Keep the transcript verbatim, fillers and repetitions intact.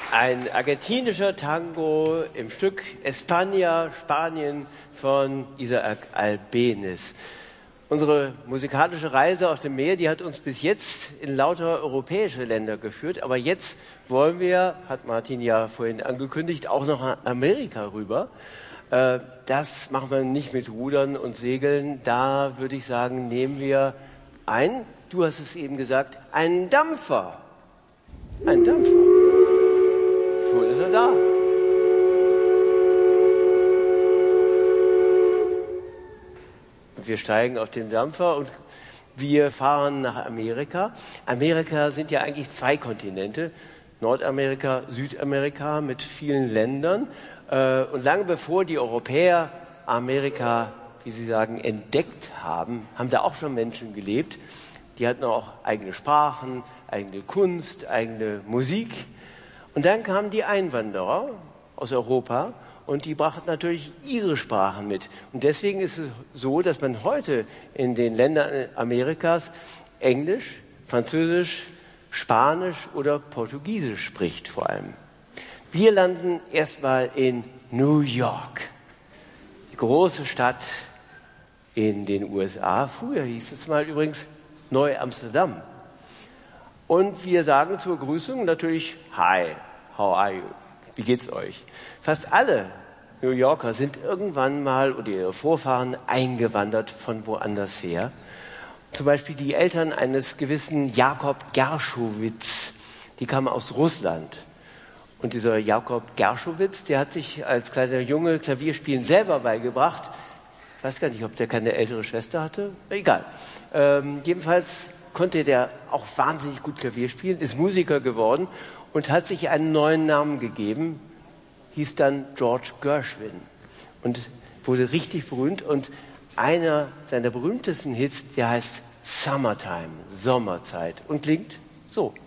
Ein argentinischer Tango im Stück España, Spanien von Isaac Albéniz. Unsere musikalische Reise auf dem Meer, die hat uns bis jetzt in lauter europäische Länder geführt. Aber jetzt wollen wir, hat Martin ja vorhin angekündigt, auch noch nach Amerika rüber. Das machen wir nicht mit Rudern und Segeln. Da würde ich sagen, nehmen wir ein, du hast es eben gesagt, einen Dampfer. Ein Dampfer. Schon ist er da. Und wir steigen auf den Dampfer und wir fahren nach Amerika. Amerika sind ja eigentlich zwei Kontinente. Nordamerika, Südamerika mit vielen Ländern. Und lange bevor die Europäer Amerika, wie sie sagen, entdeckt haben, haben da auch schon Menschen gelebt. Die hatten auch eigene Sprachen, eigene Kunst, eigene Musik. Und dann kamen die Einwanderer aus Europa und die brachten natürlich ihre Sprachen mit. Und deswegen ist es so, dass man heute in den Ländern Amerikas Englisch, Französisch, Spanisch oder Portugiesisch spricht vor allem. Wir landen erstmal in New York, die große Stadt in den U S A. Früher hieß es mal übrigens Neu-Amsterdam. Und wir sagen zur Begrüßung natürlich Hi, how are you? Wie geht's euch? Fast alle New Yorker sind irgendwann mal oder ihre Vorfahren eingewandert von woanders her. Zum Beispiel die Eltern eines gewissen Jakob Gershowitz, die kamen aus Russland. Und dieser Jakob Gershowitz, der hat sich als kleiner Junge Klavierspielen selber beigebracht. Ich weiß gar nicht, ob der keine ältere Schwester hatte. Egal. Ähm, jedenfalls konnte der auch wahnsinnig gut Klavier spielen, ist Musiker geworden und hat sich einen neuen Namen gegeben, hieß dann George Gershwin und wurde richtig berühmt. Und einer seiner berühmtesten Hits, der heißt Summertime, Sommerzeit und klingt so.